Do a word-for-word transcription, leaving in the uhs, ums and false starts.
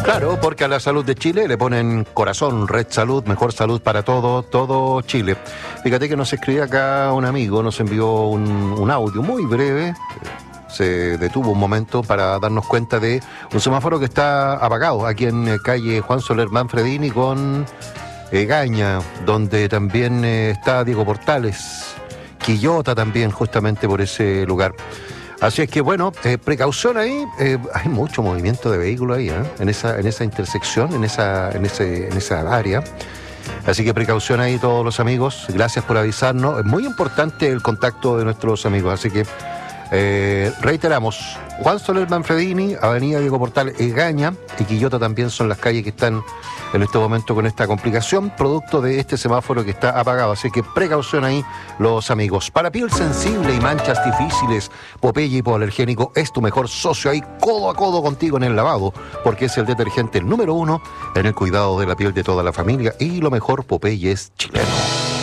Claro, porque a la salud de Chile le ponen corazón, Red Salud, mejor salud para todo, todo Chile. Fíjate que nos escribe acá un amigo, nos envió un, un audio muy breve. Se detuvo un momento para darnos cuenta de un semáforo que está apagado aquí en eh, calle Juan Soler Manfredini con Egaña, donde también eh, está Diego Portales, Quillota también, justamente por ese lugar. Así es que bueno, eh, precaución ahí, eh, hay mucho movimiento de vehículos ahí, ¿eh? en esa, en esa intersección, en esa, en ese, en esa área. Así que precaución ahí todos los amigos, gracias por avisarnos. Es muy importante el contacto de nuestros amigos, así que eh, reiteramos, Juan Soler Manfredini, Avenida Diego Portal Egaña y Quillota también son las calles que están en este momento con esta complicación, producto de este semáforo que está apagado. Así que precaución ahí, los amigos. Para piel sensible y manchas difíciles, Popeye Hipoalergénico es tu mejor socio ahí, codo a codo contigo en el lavado, porque es el detergente número uno en el cuidado de la piel de toda la familia y lo mejor, Popeye es chileno.